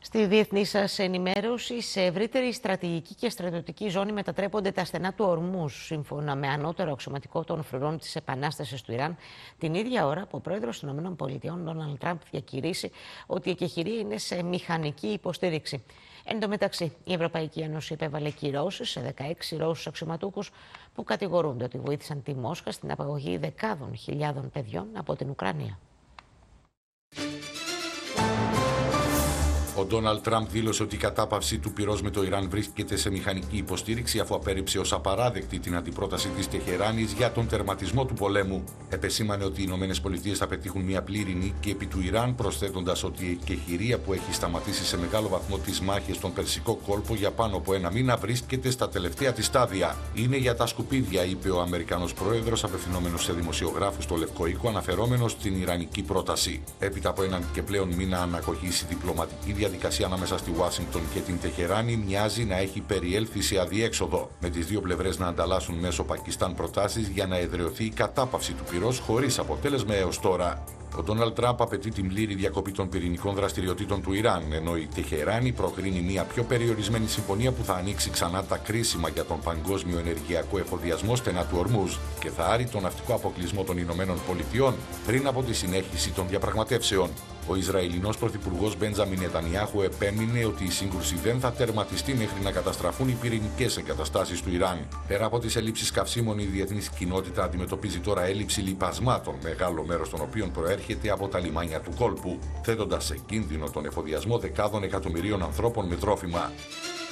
Στη διεθνή σας ενημέρωση, σε ευρύτερη στρατηγική και στρατιωτική ζώνη μετατρέπονται τα στενά του Ορμούζ, σύμφωνα με ανώτερο αξιωματικό των φρουρών της Επανάστασης του Ιράν, την ίδια ώρα που ο πρόεδρος των ΗΠΑ, Ντόναλντ Τραμπ, διακηρύσει ότι η εκεχηρία είναι σε μηχανική υποστήριξη. Εν τω μεταξύ, η Ευρωπαϊκή Ένωση επέβαλε κυρώσεις σε 16 Ρώσους αξιωματούχους που κατηγορούνται ότι βοήθησαν τη Μόσχα στην απαγωγή δεκάδων χιλιάδων παιδιών από την Ουκρανία. Ο Ντόναλντ Τραμπ δήλωσε ότι η κατάπαυση του πυρός με το Ιράν βρίσκεται σε μηχανική υποστήριξη, αφού απέρριψε ως απαράδεκτη την αντιπρόταση της Τεχεράνης για τον τερματισμό του πολέμου. Επεσήμανε ότι οι ΗΠΑ θα πετύχουν μια πλήρη νίκη επί του Ιράν, προσθέτοντας ότι η εκεχηρία που έχει σταματήσει σε μεγάλο βαθμό τις μάχες στον Περσικό κόλπο για πάνω από ένα μήνα βρίσκεται στα τελευταία της στάδια. Είναι για τα σκουπίδια, είπε ο Αμερικανός πρόεδρος, απευθυνόμενος σε δημοσιογράφους στο Λευκό Οίκο, αναφερόμενος στην Ιρανική πρόταση. Έπειτα από έναν και πλέον μήνα ανακοχής, η διπλωματική διαδικασία ανάμεσα στη Ουάσιγκτον και την Τεχεράνη μοιάζει να έχει περιέλθει σε αδιέξοδο, με τις δύο πλευρές να ανταλλάσσουν μέσω Πακιστάν προτάσεις για να εδραιωθεί η κατάπαυση του πυρός, χωρίς αποτέλεσμα έως τώρα. Ο Ντόναλντ Τραμπ απαιτεί την πλήρη διακοπή των πυρηνικών δραστηριοτήτων του Ιράν, ενώ η Τεχεράνη προκρίνει μια πιο περιορισμένη συμφωνία που θα ανοίξει ξανά τα κρίσιμα για τον παγκόσμιο ενεργειακό εφοδιασμό στενά του Ορμούζ και θα άρει τον ναυτικό αποκλεισμό των ΗΠΑ πριν από τη συνέχιση των διαπραγματεύσεων. Ο Ισραηλινός πρωθυπουργός Μπέντζαμιν Νετανιάχου επέμεινε ότι η σύγκρουση δεν θα τερματιστεί μέχρι να καταστραφούν οι πυρηνικές εγκαταστάσεις του Ιράν. Πέρα από τις ελλείψεις καυσίμων, η διεθνής κοινότητα αντιμετωπίζει τώρα έλλειψη λιπασμάτων, μεγάλο μέρος των οποίων προέρχεται από τα λιμάνια του κόλπου, θέτοντας σε κίνδυνο τον εφοδιασμό δεκάδων εκατομμυρίων ανθρώπων με τρόφιμα.